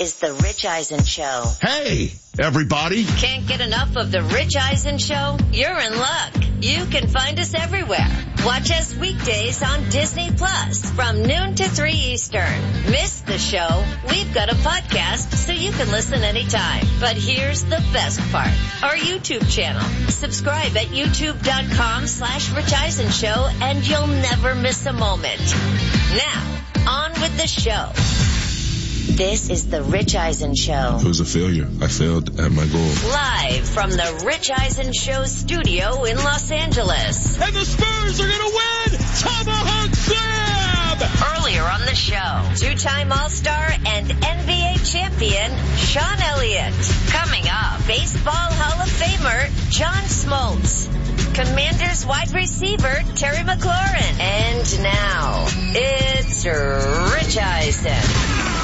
is The Rich Eisen Show. Hey, everybody. Can't get enough of The Rich Eisen Show? You're in luck. You can find us everywhere. Watch us weekdays on Disney Plus from noon to 3 Eastern. Miss the show? We've got a podcast so you can listen anytime. But here's the best part. Our YouTube channel. Subscribe at youtube.com/Rich Eisen Show and you'll never miss a moment. Now, on with the show. This is The Rich Eisen Show. It was a failure. I failed at my goal. Live from The Rich Eisen Show studio in Los Angeles. And the Spurs are going to win! Tomahawk Slam! Earlier on the show, two-time All-Star and NBA champion Sean Elliott. Coming up, Baseball Hall of Famer John Smoltz. Commanders wide receiver Terry McLaurin. And now, it's Rich Eisen.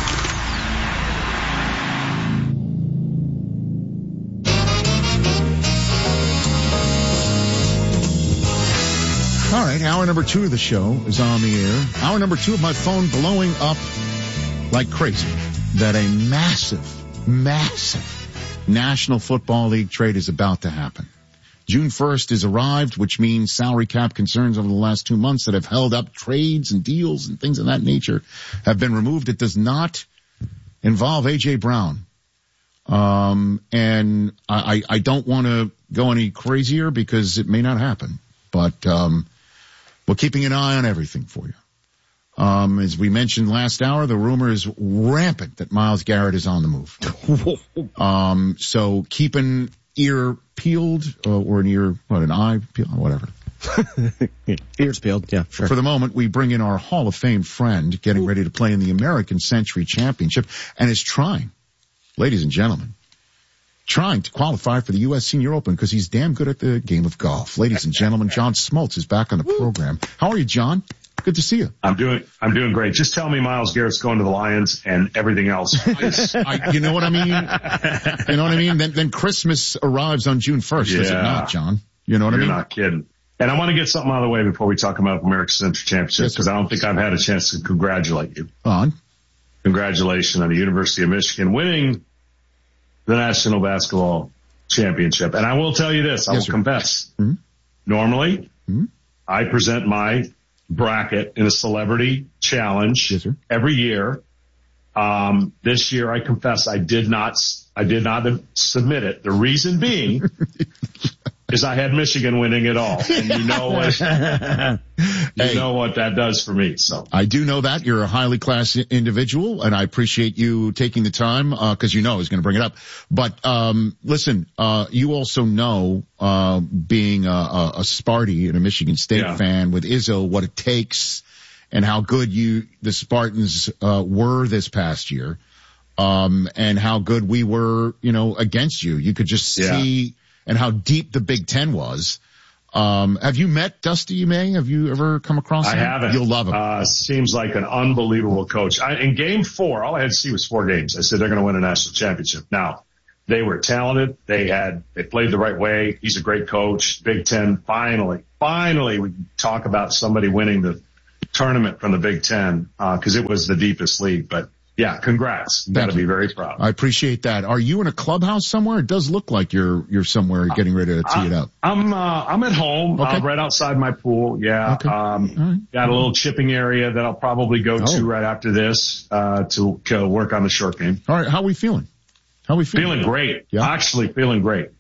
All right, hour number 2 of the show is on the air. Hour number 2 of my phone blowing up like crazy that a massive National Football League trade is about to happen. June 1st is arrived, which means salary cap concerns over the last 2 months that have held up trades and deals and things of that nature have been removed. It does not involve A.J. Brown. And I don't want to go any crazier because it may not happen. But we're keeping an eye on everything for you. As we mentioned last hour, the rumor is rampant that Myles Garrett is on the move. So keep an ear peeled, or an eye peeled, whatever. Ears peeled, yeah, sure. For the moment, we bring in our Hall of Fame friend getting ready to play in the American Century Championship and is trying, ladies and gentlemen, to qualify for the U.S. Senior Open because he's damn good at the game of golf. Ladies and gentlemen, John Smoltz is back on the program. How are you, John? Good to see you. I'm doing great. Just tell me Myles Garrett's going to the Lions and everything else. You know what I mean? You know what I mean? Then Christmas arrives on June 1st, does it not, John? You know what I mean? You're not kidding. And I want to get something out of the way before we talk about American Century Championship because I don't think I've had a chance to congratulate you. On? Congratulations on the University of Michigan winning the National Basketball Championship. And I will tell you this, I will confess. Mm-hmm. Normally, I present my bracket in a celebrity challenge every year. This year, I confess I did not submit it. The reason being is I had Michigan winning it all. And you know what, know what that does for me. So I do know that you're a highly classed individual and I appreciate you taking the time, cause you know I was going to bring it up. But, listen, you also know, being a Sparty and a Michigan State fan with Izzo, what it takes and how good the Spartans, were this past year. And how good we were, against you. You could just see, and how deep the Big Ten was. Have you met Dusty May? Have you ever come across him? I haven't. You'll love him. Seems like an unbelievable coach. In game 4, all I had to see was 4 games. I said they're going to win a national championship. Now, they were talented. They played the right way. He's a great coach. Big Ten, finally, we talk about somebody winning the tournament from the Big Ten, cause it was the deepest league, but yeah, congrats. You gotta be very proud. I appreciate that. Are you in a clubhouse somewhere? It does look like you're somewhere getting ready to tee it up. I'm at home, right outside my pool. Yeah. Okay. Got a little chipping area that I'll probably go to right after this, to work on the short game. All right. How are we feeling? Feeling great. Yeah. Actually feeling great.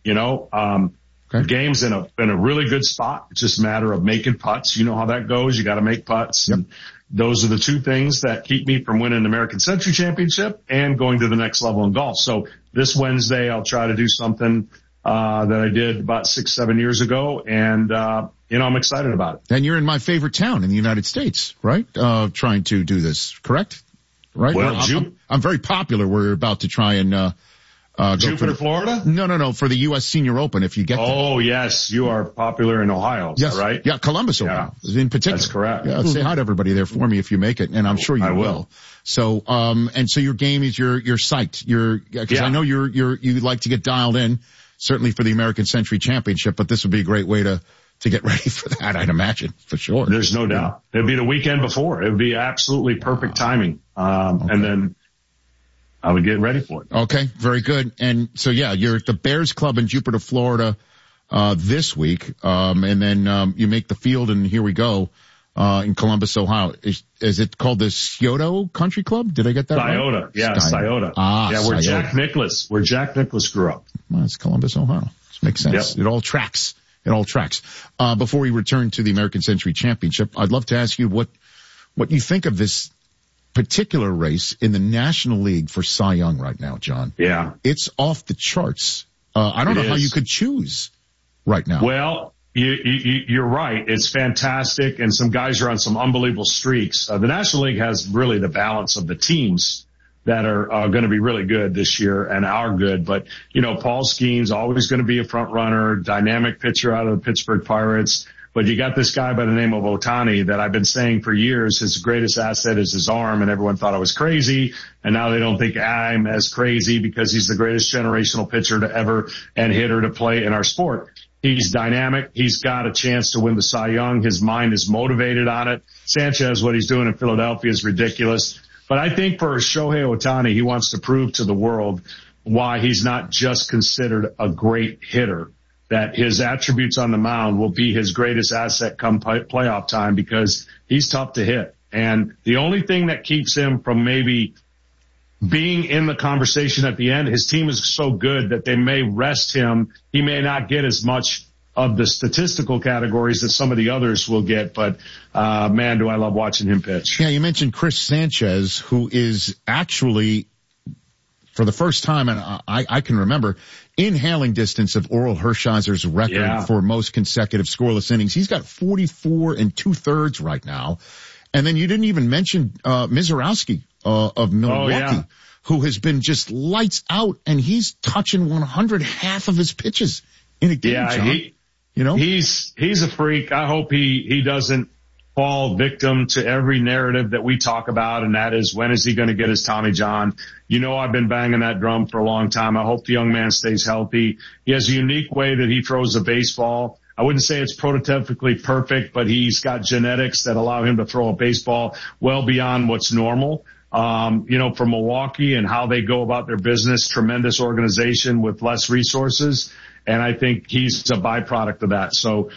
The game's in a really good spot. It's just a matter of making putts. You know how that goes. You got to make putts. Yep. And those are the 2 things that keep me from winning the American Century Championship and going to the next level in golf. So this Wednesday, I'll try to do something that I did about 6-7 years ago. And, I'm excited about it. And you're in my favorite town in the United States, right? Trying to do this, correct? Right? Well, I'm very popular. We're about to try and, Jupiter, Florida? No, for the U.S. Senior Open, if you get there. Oh, yes, you are popular in Ohio, is that right? Yeah, Columbus, Ohio, in particular. That's correct. Yeah, say hi to everybody there for me if you make it, and I'm sure you will. So, so your game is you're psyched. Cause I know you like to get dialed in, certainly for the American Century Championship, but this would be a great way to get ready for that, I'd imagine, for sure. There's no doubt. It'd be the weekend before. It would be absolutely perfect timing. And then, I would get ready for it. Okay, very good. And so, yeah, you're at the Bears Club in Jupiter, Florida, this week. And then, you make the field, and here we go, in Columbus, Ohio. Is it called the Scioto Country Club? Did I get that right? Scioto. Yeah, Scioto. Where Jack Nicklaus grew up. Well, it's Columbus, Ohio. This makes sense. Yep. It all tracks. Before we return to the American Century Championship, I'd love to ask you what you think of this particular race in the National League for Cy Young right now, John. Yeah. It's off the charts. I don't know how you could choose right now. Well, you're right. It's fantastic, and some guys are on some unbelievable streaks. The National League has really the balance of the teams that are going to be really good this year and are good. But, Paul Skeens always going to be a front runner, dynamic pitcher out of the Pittsburgh Pirates. But you got this guy by the name of Ohtani that I've been saying for years his greatest asset is his arm, and everyone thought I was crazy. And now they don't think I'm as crazy because he's the greatest generational pitcher to ever and hitter to play in our sport. He's dynamic. He's got a chance to win the Cy Young. His mind is motivated on it. Sanchez, what he's doing in Philadelphia is ridiculous. But I think for Shohei Ohtani, he wants to prove to the world why he's not just considered a great hitter, that his attributes on the mound will be his greatest asset come playoff time because he's tough to hit. And the only thing that keeps him from maybe being in the conversation at the end, his team is so good that they may rest him. He may not get as much of the statistical categories that some of the others will get, but man, do I love watching him pitch. Yeah, you mentioned Chris Sanchez, who is actually, for the first time, and I can remember, in hailing distance of Oral Hershiser's record for most consecutive scoreless innings. He's got 44 2/3 right now. And then you didn't even mention Mizorowski of Milwaukee, who has been just lights out, and he's touching 100 half of his pitches in a game, John. He's a freak. I hope he doesn't fall victim to every narrative that we talk about, and that is, when is he going to get his Tommy John? I've been banging that drum for a long time. I hope the young man stays healthy. He has a unique way that he throws the baseball. I wouldn't say it's prototypically perfect, but he's got genetics that allow him to throw a baseball well beyond what's normal. For Milwaukee and how they go about their business, tremendous organization with less resources. And I think he's a byproduct of that. So,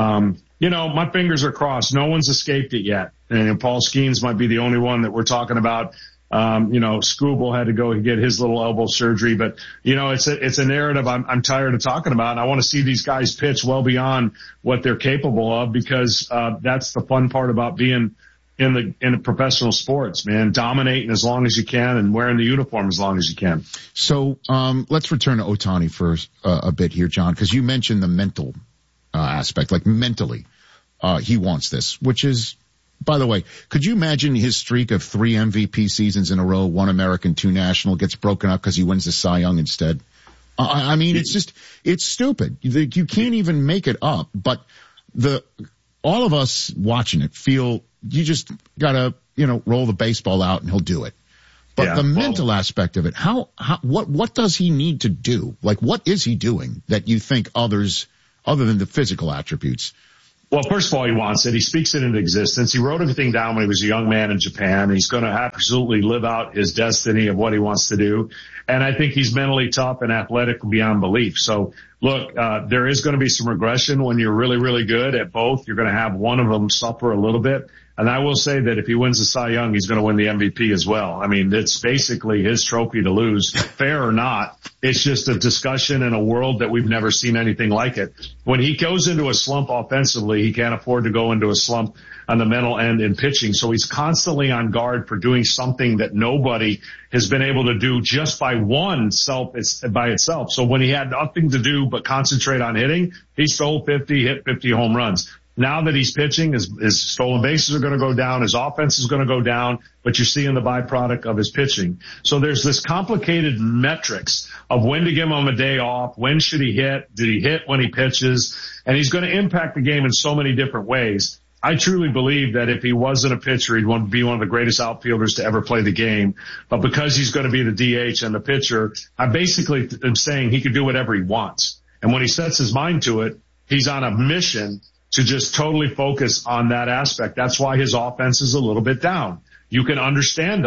my fingers are crossed. No one's escaped it yet. And Paul Skeens might be the only one that we're talking about. Skubal had to go get his little elbow surgery, but it's a narrative I'm tired of talking about. And I want to see these guys pitch well beyond what they're capable of, because, that's the fun part about being in the professional sports, man. Dominating as long as you can and wearing the uniform as long as you can. So, let's return to Ohtani for a bit here, John, because you mentioned the mental, aspect, like mentally, he wants this, which is, by the way, could you imagine his streak of 3 MVP seasons in a row, 1 American, 2 National, gets broken up because he wins the Cy Young instead? I mean, it's stupid. You can't even make it up, but all of us watching it feel you just gotta, roll the baseball out and he'll do it. But the mental aspect of it, what does he need to do? Like, what is he doing that you think others, other than the physical attributes? Well, first of all, he wants it. He speaks it into existence. He wrote everything down when he was a young man in Japan. He's going to absolutely live out his destiny of what he wants to do. And I think he's mentally tough and athletic beyond belief. So look, there is going to be some regression when you're really, really good at both. You're going to have one of them suffer a little bit. And I will say that if he wins the Cy Young, he's going to win the MVP as well. I mean, it's basically his trophy to lose, fair or not. It's just a discussion in a world that we've never seen anything like it. When he goes into a slump offensively, he can't afford to go into a slump on the mental end in pitching. So he's constantly on guard for doing something that nobody has been able to do just by by itself. So when he had nothing to do but concentrate on hitting, he stole 50, hit 50 home runs. Now that he's pitching, his stolen bases are going to go down, his offense is going to go down, but you're seeing the byproduct of his pitching. So there's this complicated metrics of when to give him a day off, when should he hit, did he hit when he pitches, and he's going to impact the game in so many different ways. I truly believe that if he wasn't a pitcher, he'd want to be one of the greatest outfielders to ever play the game. But because he's going to be the DH and the pitcher, I basically am saying he could do whatever he wants. And when he sets his mind to it, he's on a mission to just totally focus on that aspect. That's why his offense is a little bit down. You can understand him.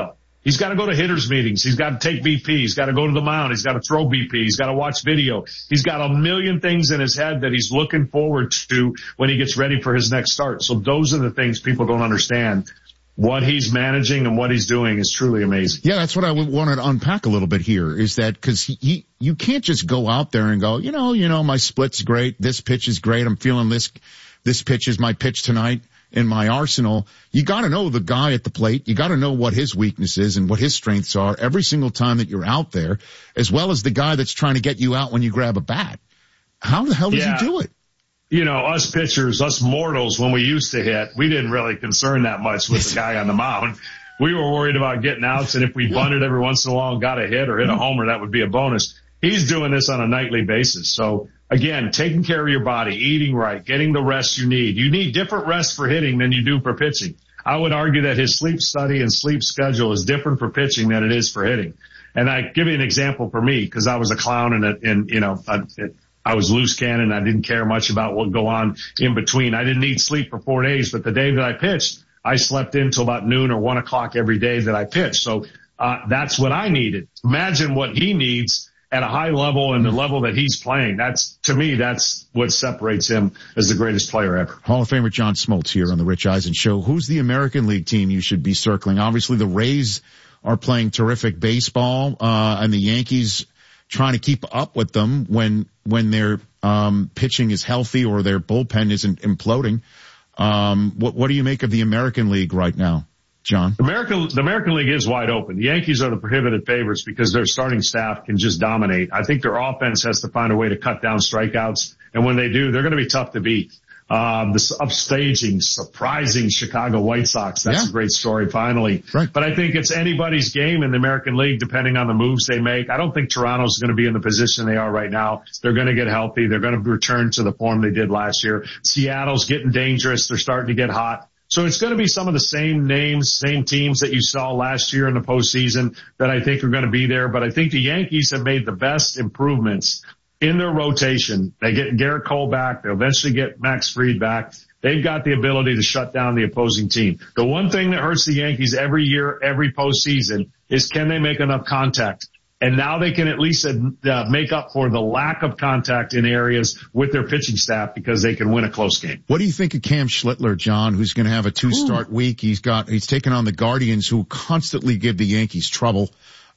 He's got to go to hitters meetings. He's got to take BP. He's got to go to the mound. He's got to throw BP. He's got to watch video. He's got a million things in his head that he's looking forward to when he gets ready for his next start. So those are the things people don't understand. What he's managing and what he's doing is truly amazing. Yeah, that's what I wanted to unpack a little bit here, is that because you can't just go out there and go, you know, my split's great. This pitch is great. I'm feeling this pitch is my pitch tonight in my arsenal. You got to know the guy at the plate. You got to know what his weakness is and what his strengths are every single time that you're out there, as well as the guy that's trying to get you out when you grab a bat. How the hell does he do it? You know, us pitchers, us mortals, when we used to hit, we didn't really concern that much with the guy on the mound. We were worried about getting outs, and if we bunted every once in a while and got a hit or hit a homer, that would be a bonus. He's doing this on a nightly basis. So again, taking care of your body, eating right, getting the rest you need. You need different rest for hitting than you do for pitching. I would argue that his sleep study and sleep schedule is different for pitching than it is for hitting. And I give you an example for me, because I was a clown and you know, I was loose cannon. I didn't care much about what would go on in between. I didn't need sleep for 4 days, but the day that I pitched, I slept in till about noon or 1 o'clock every day that I pitched. So, that's what I needed. Imagine what he needs at a high level and the level that he's playing. To me, that's what separates him as the greatest player ever. Hall of Famer John Smoltz here on the Rich Eisen Show. Who's the American League team you should be circling? Obviously the Rays are playing terrific baseball, and the Yankees trying to keep up with them when their pitching is healthy or their bullpen isn't imploding. What do you make of the American League right now, John? The American League is wide open. The Yankees are the prohibited favorites because their starting staff can just dominate. I think their offense has to find a way to cut down strikeouts, and when they do, they're going to be tough to beat. This upstaging, surprising Chicago White Sox. That's a great story, finally. Right. But I think it's anybody's game in the American League, depending on the moves they make. I don't think Toronto's going to be in the position they are right now. They're going to get healthy. They're going to return to the form they did last year. Seattle's getting dangerous. They're starting to get hot. So it's going to be some of the same names, same teams that you saw last year in the postseason that I think are going to be there. But I think the Yankees have made the best improvements in their rotation. They get Garrett Cole back. They'll eventually get Max Fried back. They've got the ability to shut down the opposing team. The one thing that hurts the Yankees every year, every postseason, is can they make enough contact? And now they can at least make up for the lack of contact in areas with their pitching staff because they can win a close game. What do you think of Cam Schlittler, John, who's going to have a 2-start week? He's taken on the Guardians, who constantly give the Yankees trouble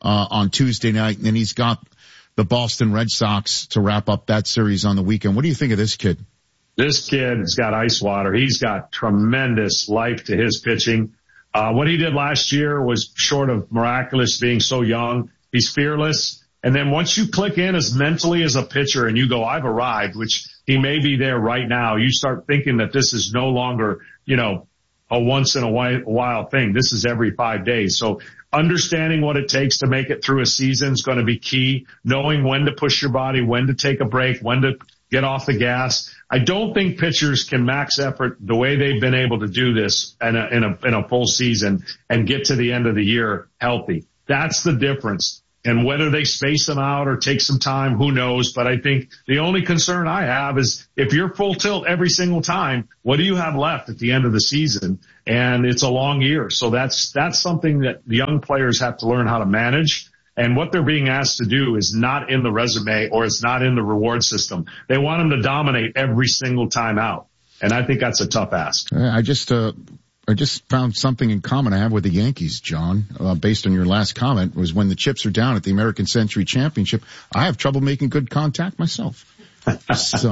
on Tuesday night, and then he's got the Boston Red Sox to wrap up that series on the weekend. What do you think of this kid? This kid's got ice water. He's got tremendous life to his pitching. What he did last year was short of miraculous, being so young. He's fearless. And then once you click in as mentally as a pitcher and you go, I've arrived, which he may be there right now, you start thinking that this is no longer, a once in a while thing. This is every 5 days. So understanding what it takes to make it through a season is going to be key. Knowing when to push your body, when to take a break, when to get off the gas. I don't think pitchers can max effort the way they've been able to do this in a full season and get to the end of the year healthy. That's the difference. And whether they space them out or take some time, who knows? But I think the only concern I have is if you're full tilt every single time, what do you have left at the end of the season? And it's a long year. So that's something that the young players have to learn how to manage. And what they're being asked to do is not in the resume or it's not in the reward system. They want them to dominate every single time out. And I think that's a tough ask. I just found something in common I have with the Yankees, John, based on your last comment, was when the chips are down at the American Century Championship, I have trouble making good contact myself. So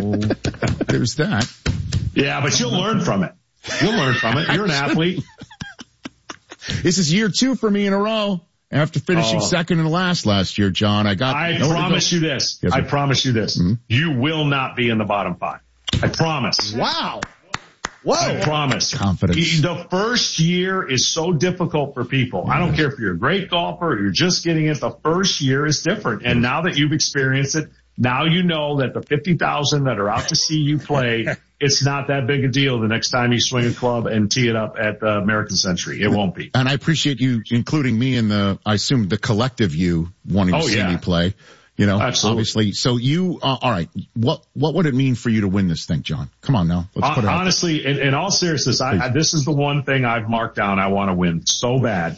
there's that. Yeah, but you'll learn from it. You'll learn from it. You're an athlete. This is year 2 for me in a row. After finishing second and last year, John, I promise you this. Yes, I promise you this. Mm-hmm. You will not be in the bottom 5. I promise. Wow. Whoa. I promise. Confidence. The first year is so difficult for people. I don't care if you're a great golfer or you're just getting it. The first year is different. And now that you've experienced it, now you know that the 50,000 that are out to see you play, it's not that big a deal the next time you swing a club and tee it up at the American Century. It won't be. And I appreciate you including me in I assume the collective you wanting to see me play. You know, absolutely. Obviously. So you, all right. What would it mean for you to win this thing, John? Come on now. Let's put it honestly, in all seriousness, this is the one thing I've marked down. I want to win so bad.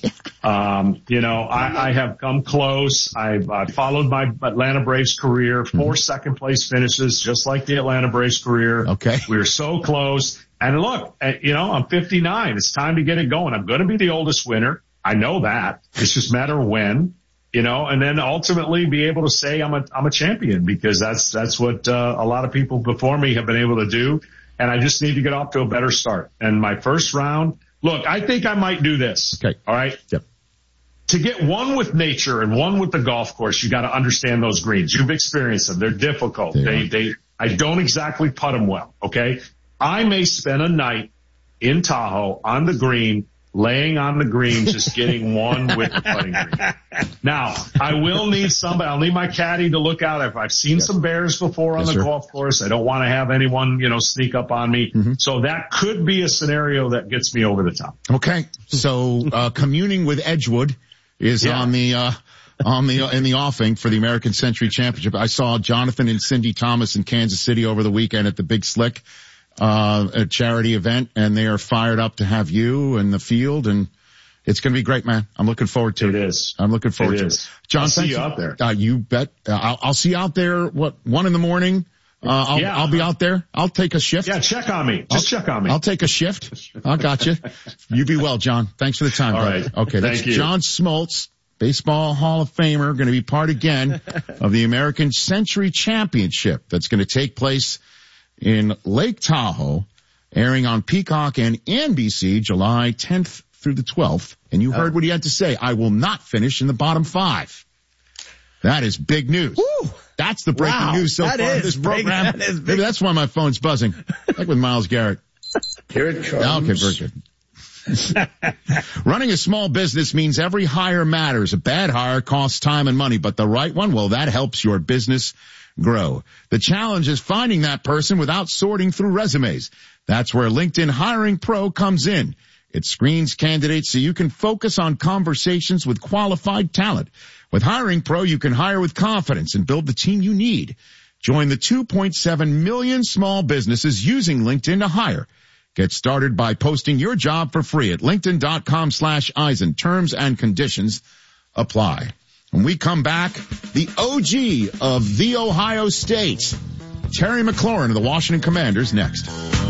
I have come close. I've followed my Atlanta Braves career, 4 second place finishes, just like the Atlanta Braves career. Okay. We were so close. And look, I'm 59. It's time to get it going. I'm going to be the oldest winner. I know that. It's just a matter of when. And then ultimately be able to say I'm a champion, because that's what a lot of people before me have been able to do. And I just need to get off to a better start. And my first round, look, I think I might do this. Okay. All right. Yep. To get one with nature and one with the golf course, you got to understand those greens. You've experienced them. They're difficult. I don't exactly putt them well. Okay. I may spend a night in Tahoe on the green, laying on the green, just getting one with the putting green. Now, I will need somebody. I'll need my caddy to look out. I've seen some bears before on the golf course. I don't want to have anyone, sneak up on me. So that could be a scenario that gets me over the top. Okay. So, communing with Edgewood is in the offing for the American Century Championship. I saw Jonathan and Cindy Thomas in Kansas City over the weekend at the Big Slick, a charity event, and they are fired up to have you in the field, and it's going to be great, man. I'm looking forward to it. It is. I'm looking forward to it. John, I'll see you out there. You bet. I'll see you out there, 1 a.m? I'll be out there. I'll take a shift. Yeah, check on me. Check on me. I'll take a shift. I got you. You be well, John. Thanks for the time. All right. Okay. That's Thank you. John Smoltz, Baseball Hall of Famer, going to be part again of the American Century Championship that's going to take place in Lake Tahoe, airing on Peacock and NBC July 10th through the 12th. And you heard what he had to say. I will not finish in the bottom 5. That is big news. Woo. That's the breaking news so far in this program. Maybe that's why my phone's buzzing. Like with Myles Garrett. Here it comes. Okay, very good. Running a small business means every hire matters. A bad hire costs time and money, but the right one, well, that helps your business grow. The challenge is finding that person without sorting through resumes. That's where LinkedIn Hiring Pro comes in. It screens candidates so you can focus on conversations with qualified talent. With Hiring Pro, you can hire with confidence and build the team you need. Join the 2.7 million small businesses using LinkedIn to hire. Get started by posting your job for free at linkedin.com/Eisen. Terms and conditions apply. When we come back, the OG of the Ohio State, Terry McLaurin of the Washington Commanders, next.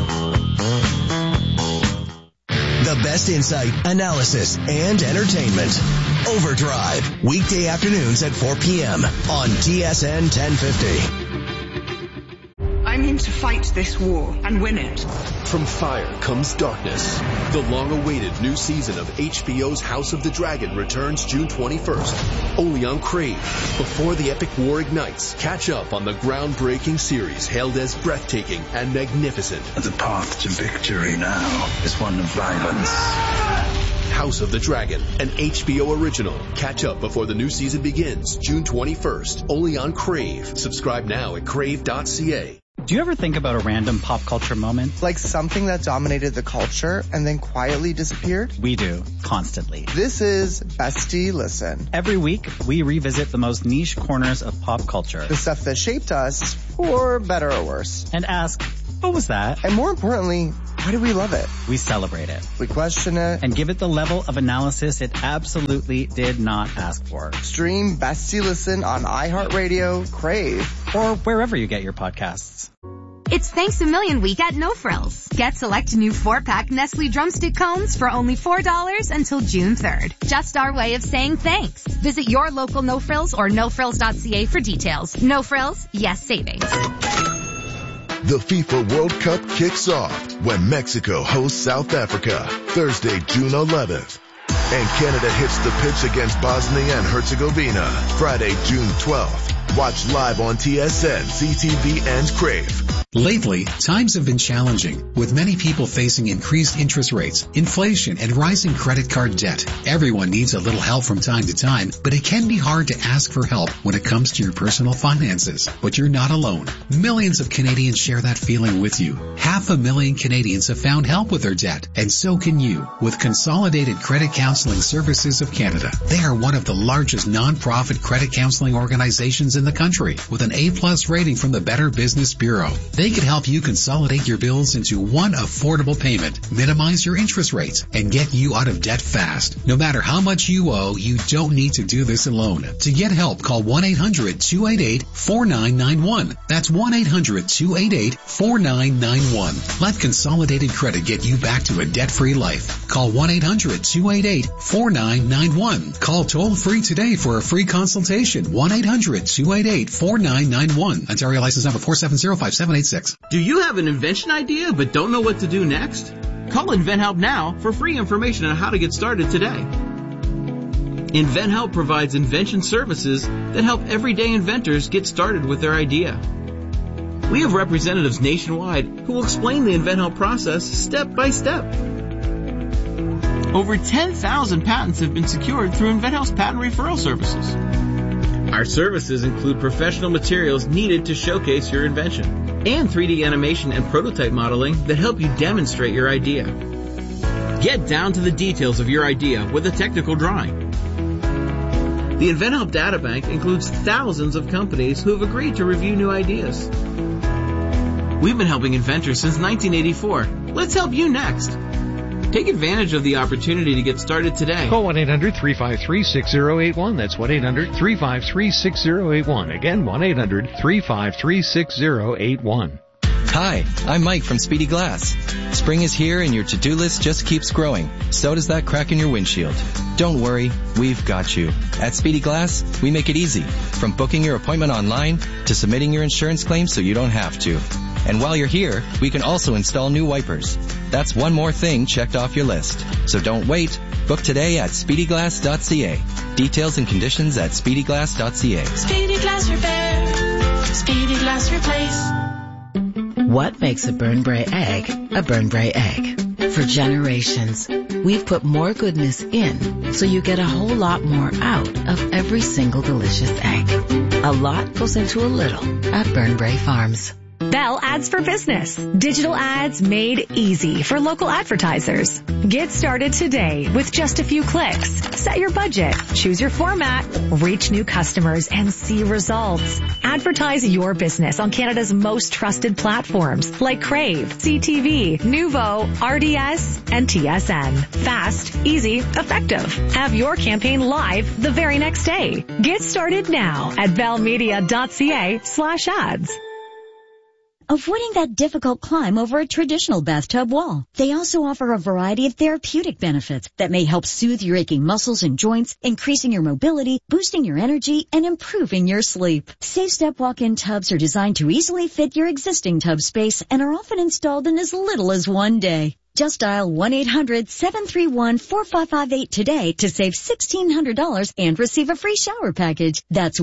The best insight, analysis, and entertainment. Overdrive, weekday afternoons at 4 p.m. on TSN 1050. I'm in to fight this war and win it. From fire comes darkness. The long-awaited new season of HBO's House of the Dragon returns June 21st, only on Crave. Before the epic war ignites, catch up on the groundbreaking series hailed as breathtaking and magnificent. The path to victory now is one of violence. House of the Dragon, an HBO original. Catch up before the new season begins, June 21st, only on Crave. Subscribe now at crave.ca. Do you ever think about a random pop culture moment? Like something that dominated the culture and then quietly disappeared? We do, constantly. This is Bestie Listen. Every week, we revisit the most niche corners of pop culture. The stuff that shaped us, for better or worse. And ask, what was that? And more importantly, why do we love it? We celebrate it. We question it. And give it the level of analysis it absolutely did not ask for. Stream Bestie Listen on iHeartRadio, Crave, or wherever you get your podcasts. It's Thanks a Million Week at No Frills. Get select new 4-pack Nestle Drumstick Cones for only $4 until June 3rd. Just our way of saying thanks. Visit your local No Frills or nofrills.ca for details. No Frills, yes savings. The FIFA World Cup kicks off when Mexico hosts South Africa Thursday, June 11th. And Canada hits the pitch against Bosnia and Herzegovina Friday, June 12th. Watch live on TSN, CTV, and Crave. Lately, times have been challenging, with many people facing increased interest rates, inflation, and rising credit card debt. Everyone needs a little help from time to time, but it can be hard to ask for help when it comes to your personal finances. But you're not alone. Millions of Canadians share that feeling with you. 500,000 Canadians have found help with their debt, and so can you, with Consolidated Credit Counseling Services of Canada. They are one of the largest non-profit credit counseling organizations in the country, with an A+ rating from the Better Business Bureau. They can help you consolidate your bills into one affordable payment, minimize your interest rates, and get you out of debt fast. No matter how much you owe, you don't need to do this alone. To get help, call 1-800-288-4991. That's 1-800-288-4991. Let Consolidated Credit get you back to a debt-free life. Call 1-800-288-4991. Call toll-free today for a free consultation. 1-800-288-4991. Ontario license number 4705786. Do you have an invention idea but don't know what to do next? Call InventHelp now for free information on how to get started today. InventHelp provides invention services that help everyday inventors get started with their idea. We have representatives nationwide who will explain the InventHelp process step by step. Over 10,000 patents have been secured through InventHelp's patent referral services. Our services include professional materials needed to showcase your invention, and 3D animation and prototype modeling that help you demonstrate your idea. Get down to the details of your idea with a technical drawing. The InventHelp Databank includes thousands of companies who have agreed to review new ideas. We've been helping inventors since 1984. Let's help you next. Take advantage of the opportunity to get started today. Call 1-800-353-6081. That's 1-800-353-6081. Again, 1-800-353-6081. Hi, I'm Mike from Speedy Glass. Spring is here and your to-do list just keeps growing. So does that crack in your windshield. Don't worry, we've got you. At Speedy Glass, we make it easy. From booking your appointment online to submitting your insurance claim so you don't have to. And while you're here, we can also install new wipers. That's one more thing checked off your list. So don't wait. Book today at speedyglass.ca. Details and conditions at speedyglass.ca. Speedy Glass Repair. Speedy Glass Replace. What makes a Burnbrae egg a Burnbrae egg? For generations, we've put more goodness in so you get a whole lot more out of every single delicious egg. A lot goes into a little at Burnbrae Farms. Bell Ads for Business. Digital ads made easy for local advertisers. Get started today with just a few clicks. Set your budget, choose your format, reach new customers, and see results. Advertise your business on Canada's most trusted platforms like Crave, CTV, Nuvo, RDS, and TSN. Fast, easy, effective. Have your campaign live the very next day. Get started now at bellmedia.ca/ads. Avoiding that difficult climb over a traditional bathtub wall. They also offer a variety of therapeutic benefits that may help soothe your aching muscles and joints, increasing your mobility, boosting your energy, and improving your sleep. Safe Step walk-in tubs are designed to easily fit your existing tub space and are often installed in as little as one day. Just dial 1-800-731-4558 today to save $1,600 and receive a free shower package. That's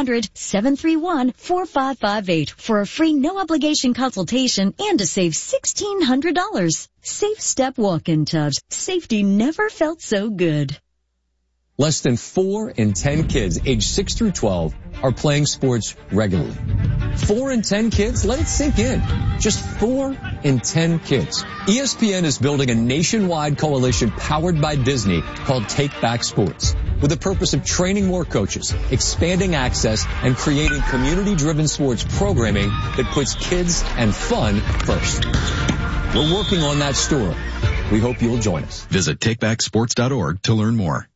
1-800-731-4558 for a free no-obligation consultation and to save $1,600. Safe Step walk-in tubs. Safety never felt so good. Less than 4 in 10 kids aged 6 through 12 are playing sports regularly. 4 in 10 kids? Let it sink in. Just 4 in 10 kids. ESPN is building a nationwide coalition powered by Disney called Take Back Sports, with the purpose of training more coaches, expanding access, and creating community-driven sports programming that puts kids and fun first. We're working on that story. We hope you'll join us. Visit takebacksports.org to learn more.